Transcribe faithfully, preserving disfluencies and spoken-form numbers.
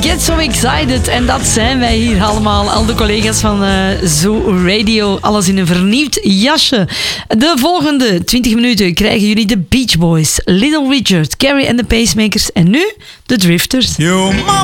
Get So Excited. En dat zijn wij hier allemaal. Al de collega's van uh, Zoo Radio. Alles in een vernieuwd jasje. De volgende twintig minuten krijgen jullie de Beach Boys, Little Richard, Carrie and the Pacemakers en nu de Drifters. Your mama